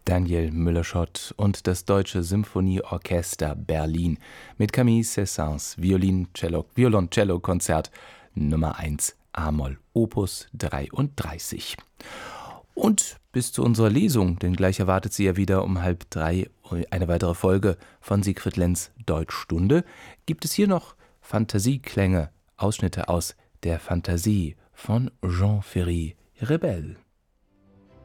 Daniel Müller-Schott und das Deutsche Symphonieorchester Berlin mit Camille Saint-Saëns Violoncello-Konzert Nummer 1 a-Moll Opus 33. Und bis zu unserer Lesung, denn gleich erwartet Sie ja wieder um 2:30 eine weitere Folge von Siegfried Lenz Deutschstunde, gibt es hier noch Fantasieklänge, Ausschnitte aus der Fantasie von Jean Ferry Rebell.